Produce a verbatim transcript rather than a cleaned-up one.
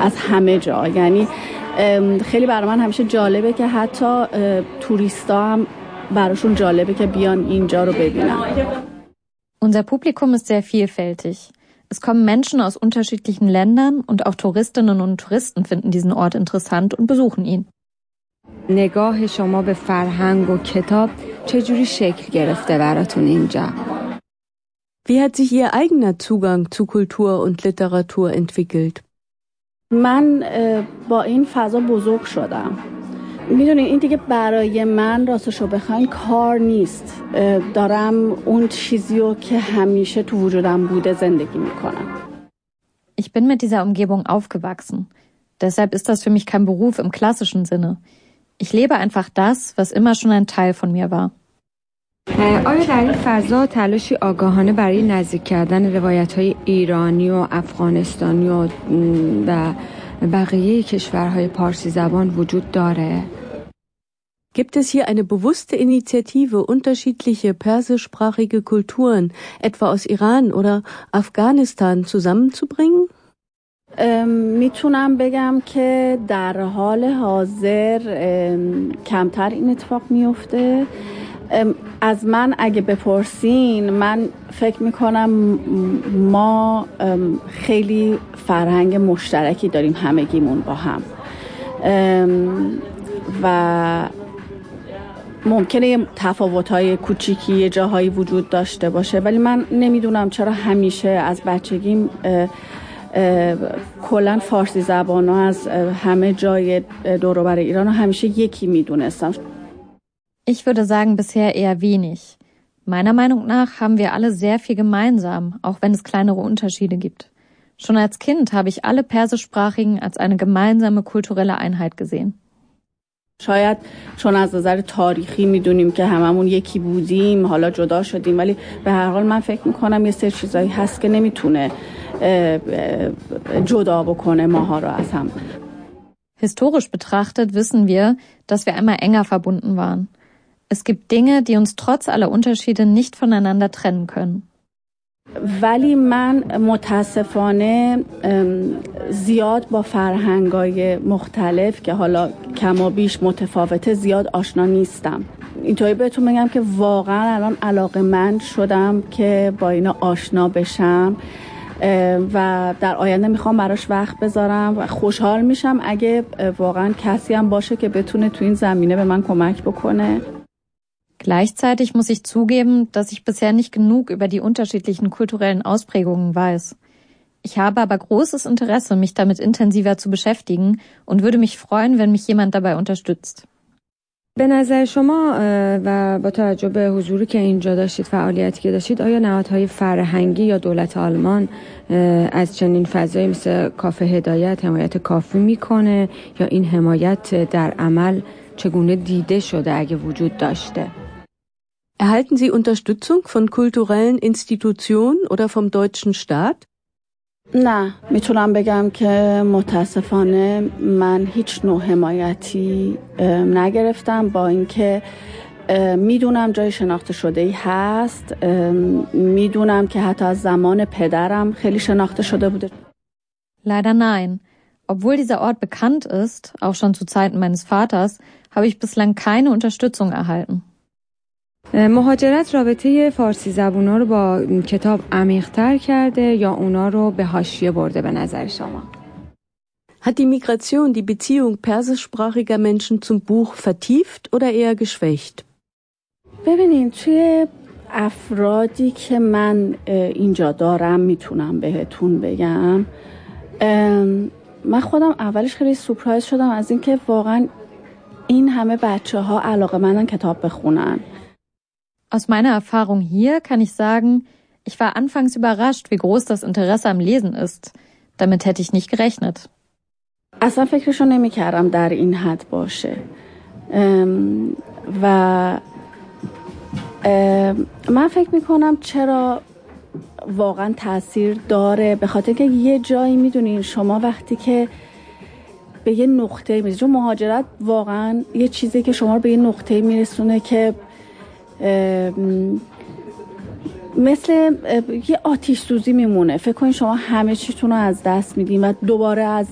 از همه جا. یعنی خیلی برای من همیشه جالبه که حتی توریستا هم براشون جالبه که بیان اینجا رو ببینن. Unser Publikum ist sehr vielfältig. Es kommen Menschen aus unterschiedlichen Ländern und auch Touristinnen und Touristen finden diesen Ort interessant und besuchen ihn. نگاه شما به فرهنگ و کتاب چجوری شکل گرفته براتون اینجا؟ Wie hat sich Ihr eigener Zugang zu Kultur und Literatur entwickelt? من با این فضا بزرگ شدم. میدونین این دیگه برای من راستشو بخواین کار نیست. دارم اون چیزیو که همیشه تو وجودم بوده زندگی میکنم. Ich bin mit dieser Umgebung aufgewachsen. Deshalb ist das für mich kein Beruf im klassischen Sinne. Ich lebe einfach das, was immer schon ein Teil von mir war. آیا در این فضا تلاشی آگاهانه برای نزدیک کردن روایت‌های ایرانی و افغانستانی و بقیه کشورهای پارسی زبان وجود داره؟ Gibt es hier eine bewusste Initiative, unterschiedliche persischsprachige Kulturen, etwa aus Iran oder Afghanistan, zusammenzubringen? میتونم بگم که در حال حاضر کمتر این اتفاق میفته. از من اگه بپرسین من فکر میکنم ما خیلی فرهنگ مشترکی داریم همگیمون با هم و ممکنه یه تفاوت‌های کوچیکی یه جاهایی وجود داشته باشه، ولی من نمیدونم چرا همیشه از بچگیم کلاً فارسی زبان‌ها از همه جای دور و بر ایران همیشه یکی میدونستم. Ich würde sagen, bisher eher wenig. Meiner Meinung nach haben wir alle sehr viel gemeinsam, auch wenn es kleinere Unterschiede gibt. Schon als Kind habe ich alle Persischsprachigen als eine gemeinsame kulturelle Einheit gesehen. شاید چون از نظر تاریخی میدونیم که هممون یکی بودیم، حالا جدا شدیم، ولی به هر حال من فکر میکنم یه سری چیزایی هست که نمیتونه جدا بکنه ماها رو از هم. Historisch betrachtet wissen wir, dass wir einmal enger verbunden waren. Es gibt Dinge, die uns trotz aller Unterschiede nicht voneinander trennen können. ولی من متاسفانه زیاد با فرهنگای مختلف که حالا کم و بیش متفاوته زیاد آشنا نیستم. اینطوری بهتون بگم که واقعا الان علاقه‌مند شدم که با اینا آشنا بشم و در آینده میخوام براش وقت بذارم و خوشحال میشم اگه واقعا کسی هم باشه که بتونه تو این زمینه به من کمک بکنه. Gleichzeitig muss ich zugeben, dass ich bisher nicht genug über die unterschiedlichen kulturellen Ausprägungen weiß. Ich habe aber großes Interesse, mich damit intensiver zu beschäftigen und würde mich freuen, wenn mich jemand dabei unterstützt. به نظر شما و با توجه به حضوری که اینجا داشتید، فعالیتی که داشتید، آیا نهادهای فرهنگی یا دولت آلمان از چنین فضایی مثل کافه هدایت حمایت کافی میکنه یا این حمایت در عمل چگونه دیده شده اگه وجود داشته؟ Erhalten Sie Unterstützung von kulturellen Institutionen oder vom deutschen Staat? نه، میتونم بگم که متاسفانه من هیچ نوع حمایتی نگرفتم، با اینکه میدونم جای شناخته شده‌ای هست، میدونم که حتی از زمان پدرم خیلی شناخته شده بوده. Leider nein. Obwohl dieser Ort bekannt ist, auch schon zu Zeiten meines Vaters, habe ich bislang keine Unterstützung erhalten. مهاجرت رابطه فارسی زبونا رو با کتاب عمیق‌تر کرده یا اونا رو به حاشیه برده به نظر شما؟ Hat die Migration die Beziehung persischsprachiger Menschen zum Buch vertieft oder eher geschwächt? ببینین توی افرادی که من اینجا دارم میتونم بهتون بگم، من خودم اولش خیلی سورپرایز شدم از اینکه واقعا این همه بچه‌ها علاقه‌مندن کتاب بخونن. Aus meiner Erfahrung hier kann ich sagen, ich war anfangs überrascht, wie groß das Interesse am Lesen ist. Damit hätte ich nicht gerechnet. اصلا فکرشو نمی‌کردم در این حد باشه. و من فکر می‌کنم چرا واقعا تأثیر داره، به خاطر که یه جایی میدونین شما وقتی که به یه نقطه میرسید، چون مهاجرت واقعا یه چیزی که شما رو به یه نقطه میرسونه که مثل یه آتش سوزی میمونه. فکر کنین شما همه چیتون رو از دست میدین و دوباره از